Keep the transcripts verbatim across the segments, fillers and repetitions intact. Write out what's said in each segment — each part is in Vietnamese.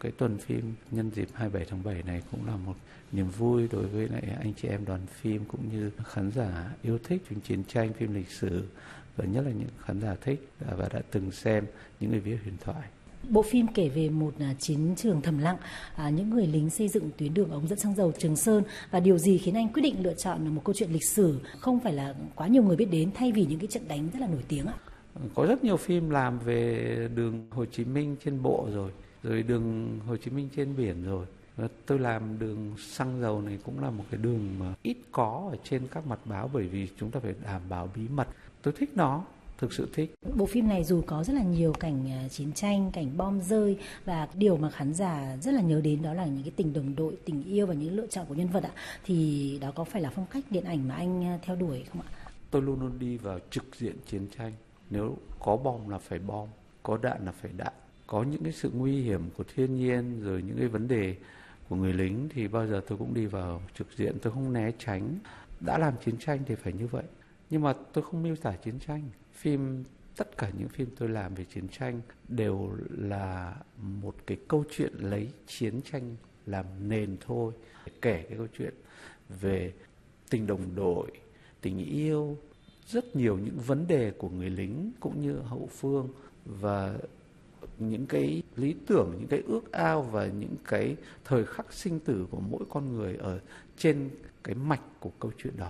cái tuần phim nhân dịp hai mươi bảy tháng bảy này cũng là một niềm vui đối với lại anh chị em đoàn phim cũng như khán giả yêu thích phim chiến tranh, phim lịch sử và nhất là những khán giả thích và đã từng xem Những Người Viết huyền thoại. Bộ phim kể về một chiến trường thầm lặng, à, những người lính xây dựng tuyến đường ống dẫn xăng dầu Trường Sơn, và điều gì khiến anh quyết định lựa chọn một câu chuyện lịch sử không phải là quá nhiều người biết đến thay vì những cái trận đánh rất là nổi tiếng ạ? Có rất nhiều phim làm về đường Hồ Chí Minh trên bộ rồi, rồi đường Hồ Chí Minh trên biển rồi. Và tôi làm đường xăng dầu này cũng là một cái đường mà ít có ở trên các mặt báo bởi vì chúng ta phải đảm bảo bí mật. Tôi thích nó. Thực sự thích. Bộ phim này dù có rất là nhiều cảnh chiến tranh, cảnh bom rơi và điều mà khán giả rất là nhớ đến đó là những cái tình đồng đội, tình yêu và những lựa chọn của nhân vật ạ, thì đó có phải là phong cách điện ảnh mà anh theo đuổi không ạ? Tôi luôn luôn đi vào trực diện chiến tranh. Nếu có bom là phải bom, có đạn là phải đạn, có những cái sự nguy hiểm của thiên nhiên rồi những cái vấn đề của người lính thì bao giờ tôi cũng đi vào trực diện, tôi không né tránh. Đã làm chiến tranh thì phải như vậy. Nhưng mà tôi không miêu tả chiến tranh. Phim, tất cả những phim tôi làm về chiến tranh đều là một cái câu chuyện lấy chiến tranh làm nền thôi. Kể cái câu chuyện về tình đồng đội, tình yêu, rất nhiều những vấn đề của người lính cũng như hậu phương và những cái lý tưởng, những cái ước ao và những cái thời khắc sinh tử của mỗi con người ở trên cái mạch của câu chuyện đó.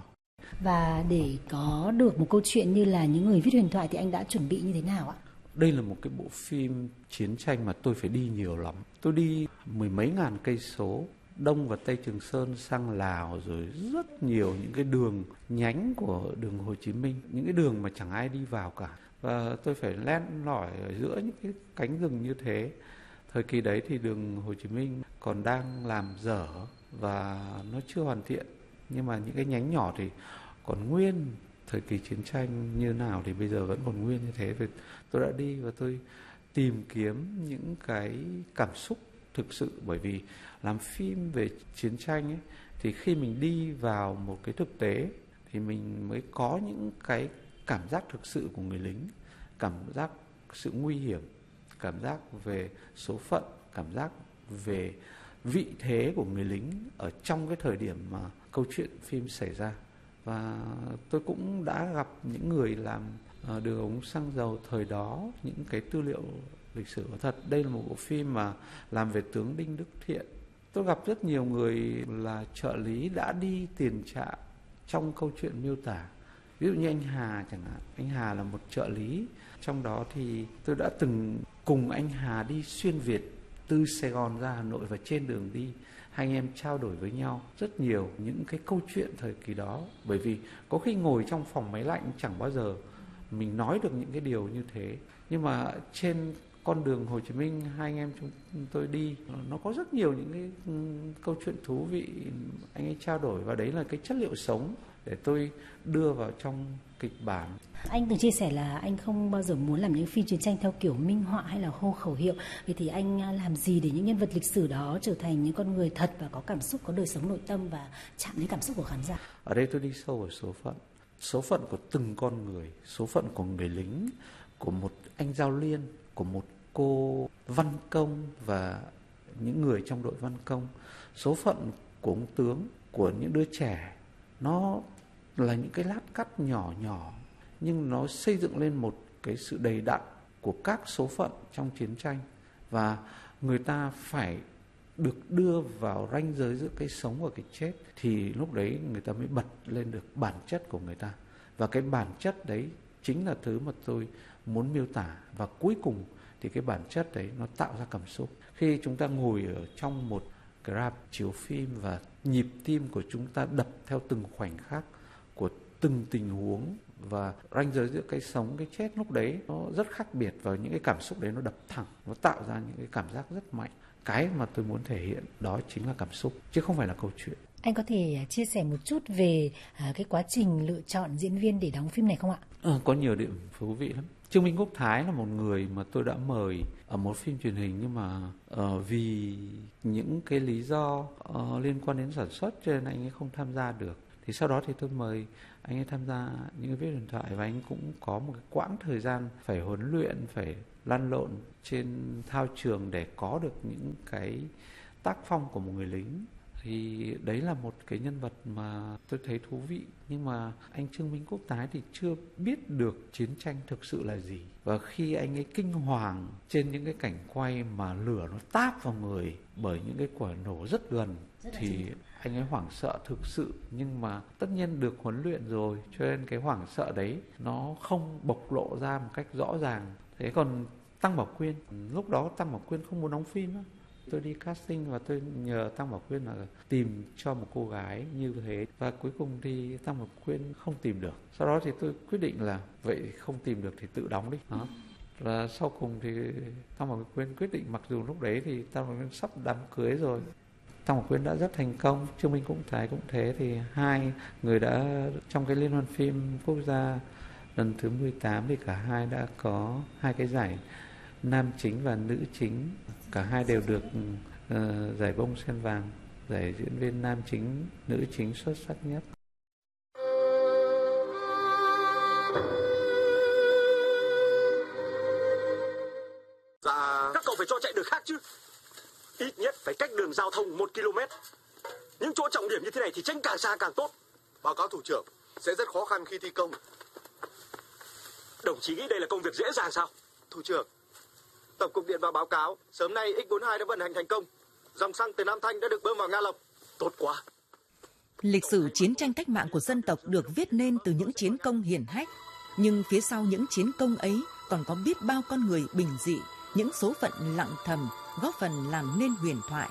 Và để có được một câu chuyện như là Những Người Viết huyền thoại thì anh đã chuẩn bị như thế nào ạ? Đây là một cái bộ phim chiến tranh mà tôi phải đi nhiều lắm. Tôi đi mười mấy ngàn cây số, Đông và Tây Trường Sơn sang Lào, rồi rất nhiều những cái đường nhánh của đường Hồ Chí Minh, những cái đường mà chẳng ai đi vào cả. Và tôi phải len lỏi ở giữa những cái cánh rừng như thế. Thời kỳ đấy thì đường Hồ Chí Minh còn đang làm dở và nó chưa hoàn thiện. Nhưng mà những cái nhánh nhỏ thì còn nguyên. Thời kỳ chiến tranh như nào thì bây giờ vẫn còn nguyên như thế. Vì tôi đã đi và tôi tìm kiếm những cái cảm xúc thực sự. Bởi vì làm phim về chiến tranh ấy, thì khi mình đi vào một cái thực tế thì mình mới có những cái cảm giác thực sự của người lính, cảm giác sự nguy hiểm, cảm giác về số phận, cảm giác về vị thế của người lính ở trong cái thời điểm mà câu chuyện phim xảy ra. Và tôi cũng đã gặp những người làm đường ống xăng dầu thời đó, những cái tư liệu lịch sử có thật. Đây là một bộ phim mà làm về tướng Đinh Đức Thiện. Tôi gặp rất nhiều người là trợ lý đã đi tiền trạm trong câu chuyện miêu tả. Ví dụ như anh Hà chẳng hạn. Anh Hà là một trợ lý. Trong đó thì tôi đã từng cùng anh Hà đi xuyên Việt từ Sài Gòn ra Hà Nội, và trên đường đi hai anh em trao đổi với nhau rất nhiều những cái câu chuyện thời kỳ đó. Bởi vì có khi ngồi trong phòng máy lạnh chẳng bao giờ mình nói được những cái điều như thế. Nhưng mà trên con đường Hồ Chí Minh hai anh em chúng tôi đi, nó có rất nhiều những cái câu chuyện thú vị anh ấy trao đổi, và đấy là cái chất liệu sống để tôi đưa vào trong kịch bản. Anh từng chia sẻ là anh không bao giờ muốn làm những phim chiến tranh theo kiểu minh họa hay là hô khẩu hiệu. Vậy thì anh làm gì để những nhân vật lịch sử đó trở thành những con người thật và có cảm xúc, có đời sống nội tâm và chạm đến cảm xúc của khán giả? Ở đây tôi đi sâu vào số phận. Số phận của từng con người, số phận của người lính, của một anh Giao Liên, của một cô văn công và những người trong đội văn công. Số phận của ông tướng, của những đứa trẻ. Nó là những cái lát cắt nhỏ nhỏ, nhưng nó xây dựng lên một cái sự đầy đặn của các số phận trong chiến tranh. Và người ta phải được đưa vào ranh giới giữa cái sống và cái chết, thì lúc đấy người ta mới bật lên được bản chất của người ta. Và cái bản chất đấy chính là thứ mà tôi muốn miêu tả. Và cuối cùng thì cái bản chất đấy nó tạo ra cảm xúc. Khi chúng ta ngồi ở trong một cái rạp chiếu phim và nhịp tim của chúng ta đập theo từng khoảnh khắc của từng tình huống, và ranh giới giữa cái sống cái chết lúc đấy nó rất khác biệt, và những cái cảm xúc đấy nó đập thẳng, nó tạo ra những cái cảm giác rất mạnh. Cái mà tôi muốn thể hiện đó chính là cảm xúc chứ không phải là câu chuyện. Anh có thể chia sẻ một chút về cái quá trình lựa chọn diễn viên để đóng phim này không ạ? À, có nhiều điểm thú vị lắm. Trương Minh Quốc Thái là một người mà tôi đã mời ở một phim truyền hình, nhưng mà uh, vì những cái lý do uh, liên quan đến sản xuất cho nên anh ấy không tham gia được. Thì sau đó thì tôi mời anh ấy tham gia Những Người Viết huyền thoại, và anh cũng có một cái quãng thời gian phải huấn luyện, phải lăn lộn trên thao trường để có được những cái tác phong của một người lính. Thì đấy là một cái nhân vật mà tôi thấy thú vị. Nhưng mà anh Trương Minh Quốc Thái thì chưa biết được chiến tranh thực sự là gì. Và khi anh ấy kinh hoàng trên những cái cảnh quay mà lửa nó táp vào người bởi những cái quả nổ rất gần, rất thì anh ấy hoảng sợ thực sự. Nhưng mà tất nhiên được huấn luyện rồi, cho nên cái hoảng sợ đấy nó không bộc lộ ra một cách rõ ràng. Thế còn Tăng Bảo Quyên, lúc đó Tăng Bảo Quyên không muốn đóng phim á. Tôi đi casting và tôi nhờ Tăng Bảo Quyên là tìm cho một cô gái như thế. Và cuối cùng thì Tăng Bảo Quyên không tìm được. Sau đó thì tôi quyết định là vậy không tìm được thì tự đóng đi. Đó. Và sau cùng thì Tăng Bảo Quyên quyết định, mặc dù lúc đấy thì Tăng Bảo Quyên sắp đám cưới rồi. Tăng Bảo Quyên đã rất thành công, Trương Minh Quốc Thái cũng thế. Thì hai người đã trong cái liên hoan phim quốc gia lần thứ mười tám thì cả hai đã có hai cái giải nam chính và nữ chính. Cả hai đều được uh, giải bông sen vàng, giải diễn viên nam chính, nữ chính xuất sắc nhất. Dạ, các cậu phải cho chạy đường khác chứ. Ít nhất phải cách đường giao thông một ki lô mét. Những chỗ trọng điểm như thế này thì tránh càng xa càng tốt. Báo cáo thủ trưởng, sẽ rất khó khăn khi thi công. Đồng chí nghĩ đây là công việc dễ dàng sao? Thủ trưởng, Tổng cục Điện vào báo cáo, sớm nay X bốn mươi hai đã vận hành thành công. Dòng xăng từ Nam Thanh đã được bơm vào Nga Lộc. Tốt quá. Lịch sử chiến tranh cách mạng của dân tộc được viết nên từ những chiến công hiển hách. Nhưng phía sau những chiến công ấy còn có biết bao con người bình dị, những số phận lặng thầm, góp phần làm nên huyền thoại.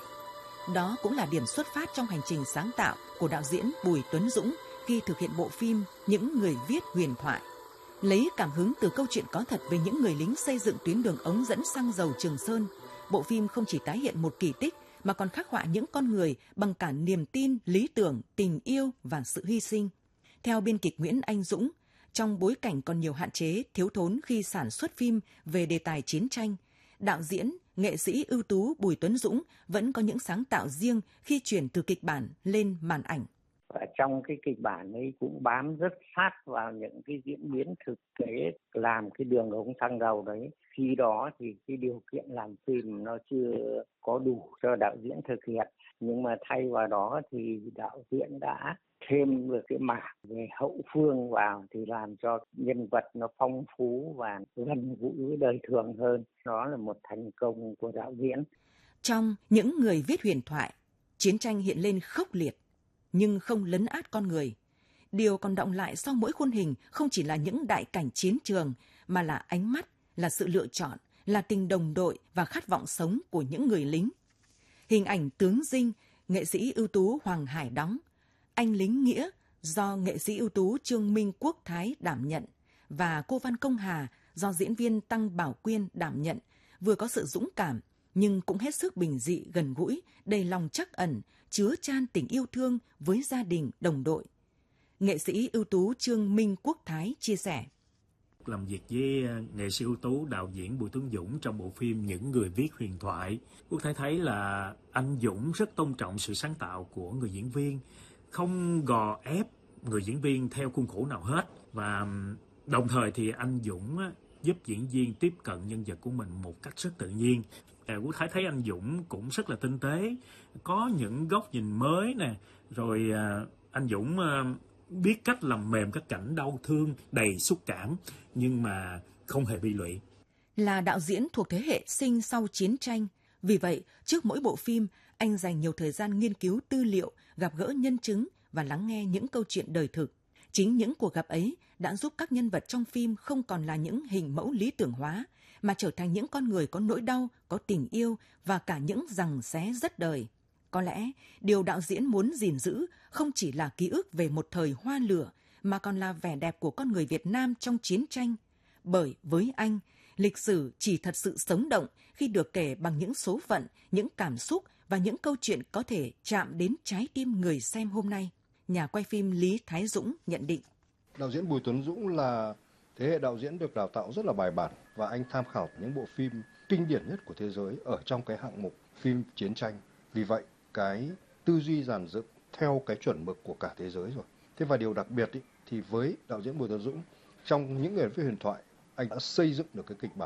Đó cũng là điểm xuất phát trong hành trình sáng tạo của đạo diễn Bùi Tuấn Dũng khi thực hiện bộ phim Những người viết huyền thoại. Lấy cảm hứng từ câu chuyện có thật về những người lính xây dựng tuyến đường ống dẫn xăng dầu Trường Sơn, bộ phim không chỉ tái hiện một kỳ tích mà còn khắc họa những con người bằng cả niềm tin, lý tưởng, tình yêu và sự hy sinh. Theo biên kịch Nguyễn Anh Dũng, trong bối cảnh còn nhiều hạn chế, thiếu thốn khi sản xuất phim về đề tài chiến tranh, đạo diễn, nghệ sĩ ưu tú Bùi Tuấn Dũng vẫn có những sáng tạo riêng khi chuyển từ kịch bản lên màn ảnh. Và trong cái kịch bản ấy cũng bám rất sát vào những cái diễn biến thực tế làm cái đường ống xăng dầu đấy. Khi đó thì cái điều kiện làm phim nó chưa có đủ cho đạo diễn thực hiện. Nhưng mà thay vào đó thì đạo diễn đã thêm được cái mảng về hậu phương vào thì làm cho nhân vật nó phong phú và gần gũi với đời thường hơn. Đó là một thành công của đạo diễn. Trong Những người viết huyền thoại, chiến tranh hiện lên khốc liệt nhưng không lấn át con người. Điều còn đọng lại sau mỗi khuôn hình không chỉ là những đại cảnh chiến trường, mà là ánh mắt, là sự lựa chọn, là tình đồng đội và khát vọng sống của những người lính. Hình ảnh tướng Dinh, nghệ sĩ ưu tú Hoàng Hải đóng, anh lính nghĩa do nghệ sĩ ưu tú Trương Minh Quốc Thái đảm nhận và cô Văn Công Hà do diễn viên Tăng Bảo Quyên đảm nhận, vừa có sự dũng cảm nhưng cũng hết sức bình dị, gần gũi, đầy lòng trắc ẩn, chứa chan tình yêu thương với gia đình, đồng đội. Nghệ sĩ ưu tú Trương Minh Quốc Thái chia sẻ. Làm việc với nghệ sĩ ưu tú đạo diễn Bùi Tuấn Dũng trong bộ phim Những người viết huyền thoại, Quốc Thái thấy là anh Dũng rất tôn trọng sự sáng tạo của người diễn viên, không gò ép người diễn viên theo khuôn khổ nào hết, và đồng thời thì anh Dũng giúp diễn viên tiếp cận nhân vật của mình một cách rất tự nhiên. Quốc Thái thấy anh Dũng cũng rất là tinh tế, có những góc nhìn mới nè, rồi anh Dũng biết cách làm mềm các cảnh đau thương đầy xúc cảm nhưng mà không hề bi lụy. Là đạo diễn thuộc thế hệ sinh sau chiến tranh, vì vậy trước mỗi bộ phim anh dành nhiều thời gian nghiên cứu tư liệu, gặp gỡ nhân chứng và lắng nghe những câu chuyện đời thực. Chính những cuộc gặp ấy đã giúp các nhân vật trong phim không còn là những hình mẫu lý tưởng hóa, mà trở thành những con người có nỗi đau, có tình yêu và cả những giằng xé rất đời. Có lẽ, điều đạo diễn muốn gìn giữ không chỉ là ký ức về một thời hoa lửa, mà còn là vẻ đẹp của con người Việt Nam trong chiến tranh. Bởi với anh, lịch sử chỉ thật sự sống động khi được kể bằng những số phận, những cảm xúc và những câu chuyện có thể chạm đến trái tim người xem hôm nay. Nhà quay phim Lý Thái Dũng nhận định. Đạo diễn Bùi Tuấn Dũng là thế hệ đạo diễn được đào tạo rất là bài bản, và anh tham khảo những bộ phim kinh điển nhất của thế giới ở trong cái hạng mục phim chiến tranh. Vì vậy, cái tư duy dàn dựng theo cái chuẩn mực của cả thế giới rồi. Thế và điều đặc biệt ý, thì với đạo diễn Bùi Tuấn Dũng, trong Những người viết huyền thoại, anh đã xây dựng được cái kịch bản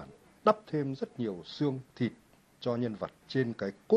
đắp thêm rất nhiều xương thịt cho nhân vật trên cái cốt